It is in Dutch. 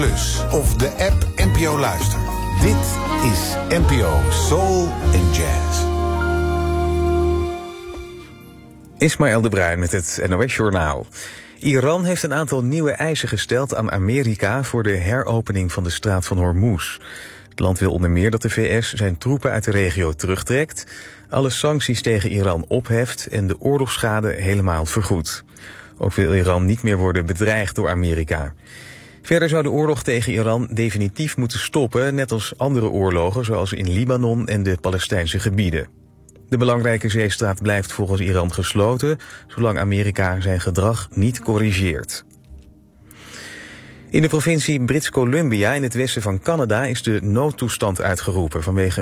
Plus of de app NPO Luister. Dit is NPO Soul and Jazz. Ismaël de Bruin met het NOS Journaal. Iran heeft een aantal nieuwe eisen gesteld aan Amerika voor de heropening van de straat van Hormuz. Het land wil onder meer dat de VS zijn troepen uit de regio terugtrekt, alle sancties tegen Iran opheft en de oorlogsschade helemaal vergoedt. Ook wil Iran niet meer worden bedreigd door Amerika. Verder zou de oorlog tegen Iran definitief moeten stoppen, net als andere oorlogen zoals in Libanon en de Palestijnse gebieden. De belangrijke zeestraat blijft volgens Iran gesloten, zolang Amerika zijn gedrag niet corrigeert. In de provincie Brits Columbia in het westen van Canada is de noodtoestand uitgeroepen vanwege